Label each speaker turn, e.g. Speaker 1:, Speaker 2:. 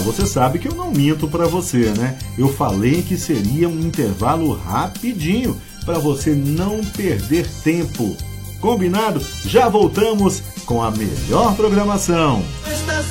Speaker 1: você sabe que eu não minto para você, né? Eu falei que seria um intervalo rapidinho para você não perder tempo. Combinado? Já voltamos com a melhor programação.
Speaker 2: Estação